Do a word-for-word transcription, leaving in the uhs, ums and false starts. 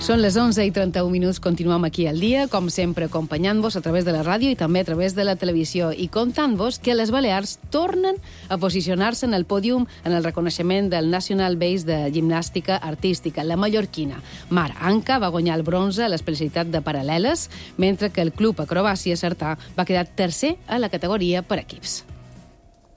Són les onze i trenta-un minuts, continuem aquí al dia, com sempre acompanyant-vos a través de la ràdio i també a través de la televisió i contant-vos que les Balears tornen a posicionar-se en el pòdium en el reconeixement del National Base de Gimnàstica Artística, la mallorquina. Mar Anca va guanyar el bronze a l'especialitat de paral·leles, mentre que el Club Acrobàcia Sartà va quedar tercer a la categoria per equips.